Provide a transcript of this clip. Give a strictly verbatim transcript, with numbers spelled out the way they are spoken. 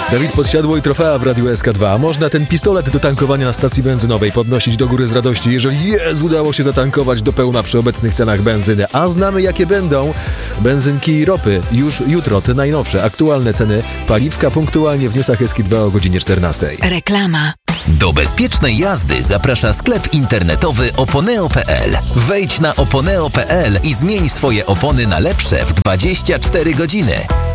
Dawid Podsiadło i Trofea w Radiu S K dwa. Można ten pistolet do tankowania na stacji benzynowej podnosić do góry z radości, jeżeli jest, udało się zatankować do pełna przy obecnych cenach benzyny. A znamy jakie będą benzynki i ropy. Już jutro te najnowsze, aktualne ceny paliwka punktualnie w newsach S K dwa o godzinie czternastej. Reklama. Do bezpiecznej jazdy zaprasza sklep internetowy oponeo kropka pe el. Wejdź na oponeo kropka pe el i zmień swoje opony na lepsze w dwadzieścia cztery godziny.